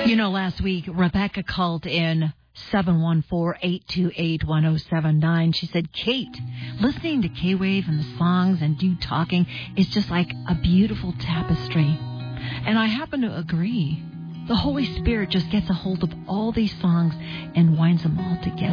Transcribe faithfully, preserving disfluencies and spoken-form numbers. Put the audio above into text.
You know, last week, Rebecca called in seven one four, eight two eight, one oh seven nine. She said, Kate, listening to K-Wave and the songs and you talking is just like a beautiful tapestry. And I happen to agree. The Holy Spirit just gets a hold of all these songs and winds them all together.